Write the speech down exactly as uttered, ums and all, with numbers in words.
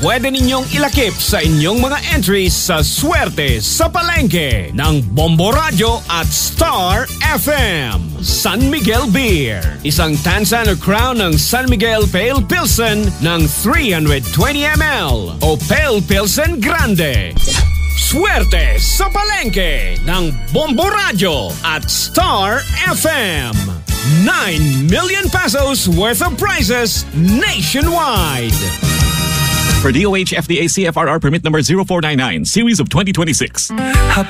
pwede ninyong ilakip sa inyong mga entries sa Swerte sa Palengke ng Bombo Radio at Star F M. San Miguel Beer. Isang Tansan or Crown ng San Miguel Pale Pilsen ng three hundred twenty milliliters o Pale Pilsen Grande. Swerte sa Palengke ng Bombo Radio at Star F M. nine million pesos worth of prizes nationwide. For D O H F D A C F R R permit number zero four nine nine, series of twenty twenty-six.